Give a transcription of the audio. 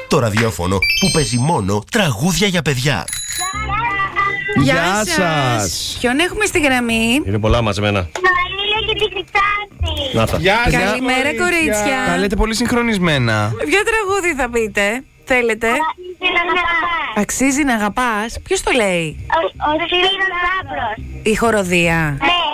Το ραδιόφωνο που παίζει μόνο τραγούδια για παιδιά. Γεια σας. Ποιον έχουμε στη γραμμή? Είναι πολλά μαζεμένα. Μαρίλα και τη Χρυσάνθη. Να τα. Γεια σας, Καλημέρα, κορίτσια. Τα λέτε πολύ συγχρονισμένα. Ποιο τραγούδι θα πείτε? Θέλετε? Αξίζει να αγαπάς. Ποιος το λέει? Ο Σπύρος Λάμπρος. Η χοροδία. Ναι.